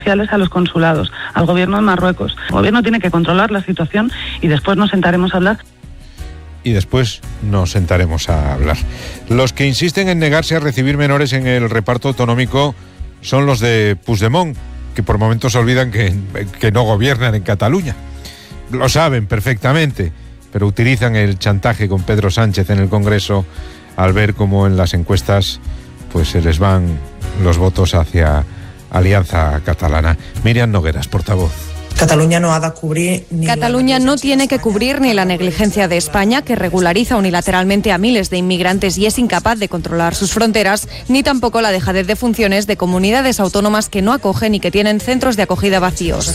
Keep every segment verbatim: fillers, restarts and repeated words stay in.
a los consulados, al gobierno de Marruecos. El gobierno tiene que controlar la situación y después nos sentaremos a hablar. Y después nos sentaremos a hablar. Los que insisten en negarse a recibir menores en el reparto autonómico son los de Puigdemont, que por momentos olvidan que, que no gobiernan en Cataluña. Lo saben perfectamente, pero utilizan el chantaje con Pedro Sánchez en el Congreso al ver cómo en las encuestas pues se les van los votos hacia Alianza Catalana. Miriam Nogueras, portavoz. Cataluña no ha de cubrir ni Cataluña no tiene que cubrir ni la negligencia de España, que regulariza unilateralmente a miles de inmigrantes y es incapaz de controlar sus fronteras, ni tampoco la dejadez de funciones de comunidades autónomas que no acogen y que tienen centros de acogida vacíos.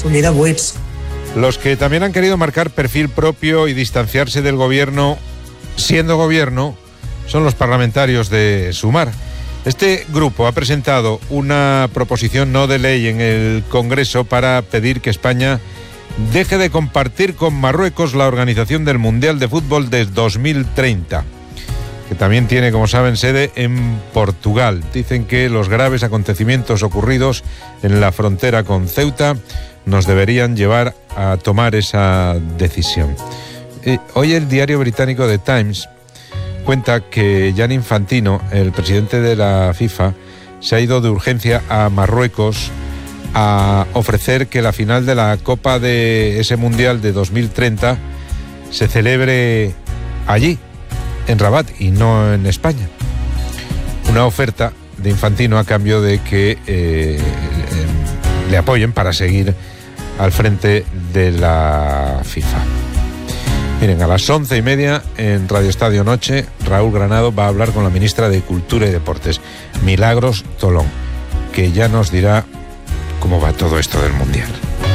Los que también han querido marcar perfil propio y distanciarse del gobierno, siendo gobierno, son los parlamentarios de Sumar. Este grupo ha presentado una proposición no de ley en el Congreso para pedir que España deje de compartir con Marruecos la organización del Mundial de Fútbol de dos mil treinta, que también tiene, como saben, sede en Portugal. Dicen que los graves acontecimientos ocurridos en la frontera con Ceuta nos deberían llevar a tomar esa decisión. Eh, hoy el diario británico The Times cuenta que Gianni Infantino, el presidente de la FIFA, se ha ido de urgencia a Marruecos a ofrecer que la final de la Copa de ese Mundial de dos mil treinta se celebre allí, en Rabat, y no en España. Una oferta de Infantino a cambio de que eh, le apoyen para seguir al frente de la FIFA. Miren, a las once y media en Radio Estadio Noche, Raúl Granado va a hablar con la ministra de Cultura y Deportes, Milagros Tolón, que ya nos dirá cómo va todo esto del Mundial.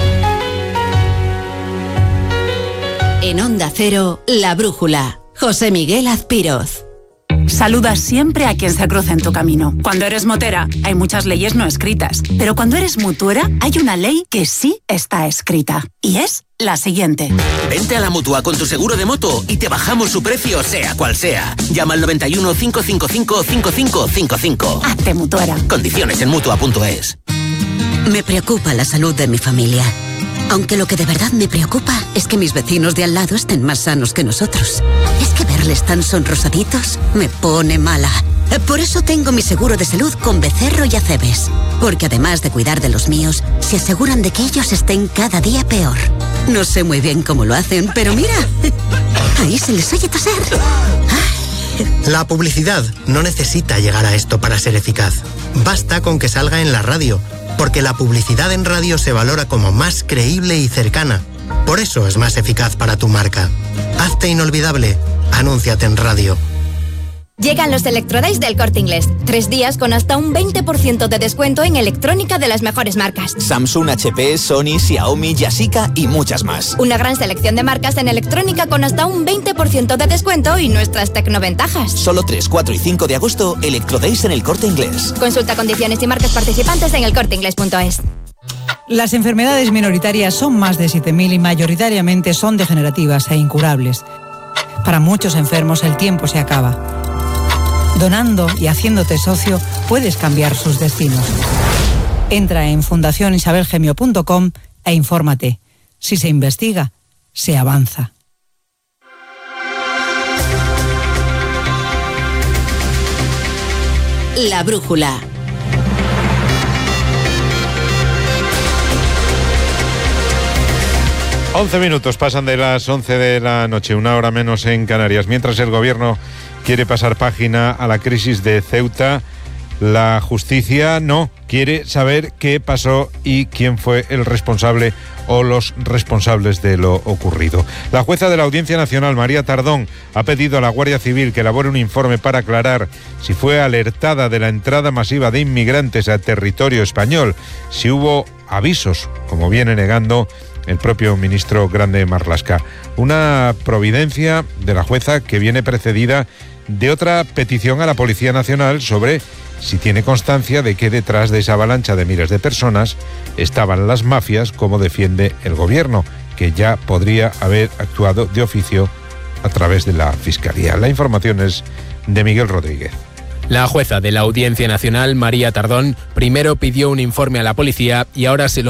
En Onda Cero, La Brújula, José Miguel Azpiroz. Saluda siempre a quien se cruza en tu camino. Cuando eres motera, hay muchas leyes no escritas. Pero cuando eres mutuera, hay una ley que sí está escrita. Y es la siguiente. Vente a la Mutua con tu seguro de moto y te bajamos su precio, sea cual sea. Llama al noventa y uno, cinco cinco cinco, cinco cinco cinco cinco. Hazte mutuera. Condiciones en mutua punto es. Me preocupa la salud de mi familia. Aunque lo que de verdad me preocupa es que mis vecinos de al lado estén más sanos que nosotros. Es que verles tan sonrosaditos me pone mala. Por eso tengo mi seguro de salud con Becerro y Acebes. Porque además de cuidar de los míos, se aseguran de que ellos estén cada día peor. No sé muy bien cómo lo hacen, pero mira, ahí se les oye toser. La publicidad no necesita llegar a esto para ser eficaz. Basta con que salga en la radio, porque la publicidad en radio se valora como más creíble y cercana. Por eso es más eficaz para tu marca. Hazte inolvidable. Anúnciate en radio. Llegan los Electrodays del Corte Inglés. Tres días con hasta un veinte por ciento de descuento en electrónica de las mejores marcas. Samsung, H P, Sony, Xiaomi, Yashica y muchas más. Una gran selección de marcas en electrónica con hasta un veinte por ciento de descuento y nuestras tecnoventajas. Solo tres, cuatro y cinco de agosto, Electrodays en el Corte Inglés. Consulta condiciones y marcas participantes en el corte inglés punto es. Las enfermedades minoritarias son más de siete mil y mayoritariamente son degenerativas e incurables. Para muchos enfermos el tiempo se acaba. Donando y haciéndote socio puedes cambiar sus destinos. Entra en fundación isabel gemio punto com e infórmate. Si se investiga, se avanza. La Brújula. once minutos pasan de las once de la noche, una hora menos en Canarias. Mientras el gobierno quiere pasar página a la crisis de Ceuta, la justicia no, quiere saber qué pasó y quién fue el responsable o los responsables de lo ocurrido. La jueza de la Audiencia Nacional, María Tardón, ha pedido a la Guardia Civil que elabore un informe para aclarar si fue alertada de la entrada masiva de inmigrantes a territorio español, si hubo avisos, como viene negando el propio ministro Grande Marlaska. Una providencia de la jueza que viene precedida de otra petición a la Policía Nacional sobre si tiene constancia de que detrás de esa avalancha de miles de personas estaban las mafias, como defiende el gobierno, que ya podría haber actuado de oficio a través de la Fiscalía. La información es de Miguel Rodríguez. La jueza de la Audiencia Nacional, María Tardón, primero pidió un informe a la policía y ahora se lo